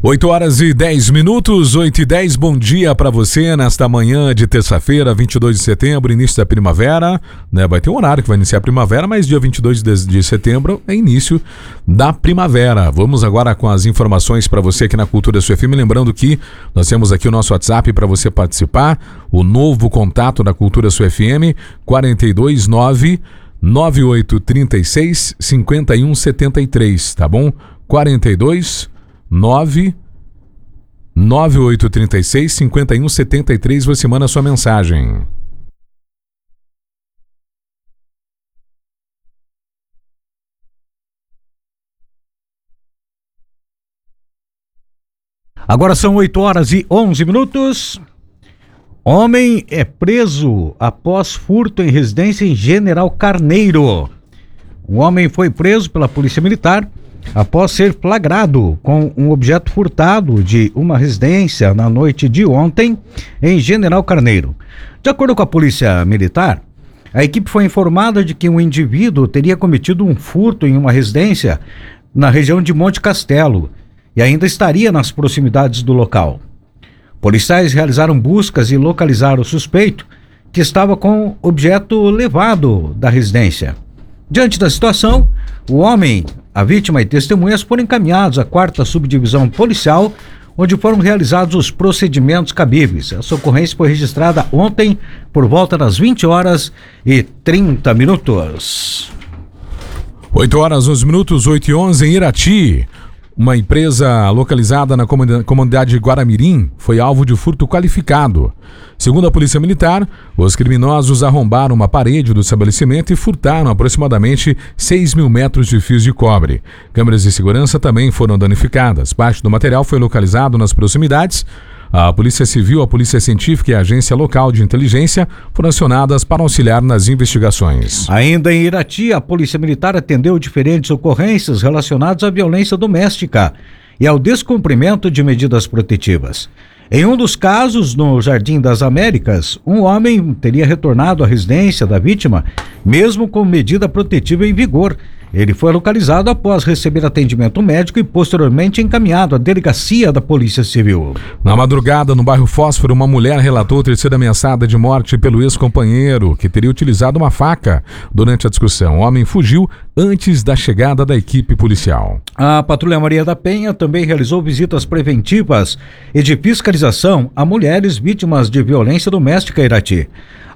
8h10, 8h10, bom dia para você nesta manhã de terça-feira, 22 de setembro, início da primavera, né? Vai ter um horário que vai iniciar a primavera, mas dia 22 de setembro é início da primavera. Vamos agora com as informações para você aqui na Cultura SUFM, lembrando que nós temos aqui o nosso WhatsApp para você participar, o novo contato da Cultura SUFM, 429 9836 5173, tá bom? 9836 5173, você manda a sua mensagem. Agora são 8h11. Homem é preso após furto em residência em General Carneiro. O homem foi preso pela Polícia Militar após ser flagrado com um objeto furtado de uma residência na noite de ontem em General Carneiro. De acordo com a Polícia Militar, a equipe foi informada de que um indivíduo teria cometido um furto em uma residência na região de Monte Castelo e ainda estaria nas proximidades do local. Policiais realizaram buscas e localizaram o suspeito, que estava com objeto levado da residência. Diante da situação, o homem, a vítima e testemunhas foram encaminhados à 4ª Subdivisão Policial, onde foram realizados os procedimentos cabíveis. Essa ocorrência foi registrada ontem por volta das 20h30. 8h11, 8h11 em Irati. Uma empresa localizada na comunidade de Guaramirim foi alvo de furto qualificado. Segundo a Polícia Militar, os criminosos arrombaram uma parede do estabelecimento e furtaram aproximadamente 6 mil metros de fios de cobre. Câmeras de segurança também foram danificadas. Parte do material foi localizado nas proximidades. A Polícia Civil, a Polícia Científica e a Agência Local de Inteligência foram acionadas para auxiliar nas investigações. Ainda em Irati, a Polícia Militar atendeu diferentes ocorrências relacionadas à violência doméstica e ao descumprimento de medidas protetivas. Em um dos casos, no Jardim das Américas, um homem teria retornado à residência da vítima, mesmo com medida protetiva em vigor. Ele foi localizado após receber atendimento médico e posteriormente encaminhado à delegacia da Polícia Civil. Na madrugada, no bairro Fósforo, uma mulher relatou ter sido ameaçada de morte pelo ex-companheiro, que teria utilizado uma faca durante a discussão. O homem fugiu antes da chegada da equipe policial. A Patrulha Maria da Penha também realizou visitas preventivas e de fiscalização a mulheres vítimas de violência doméstica em Irati.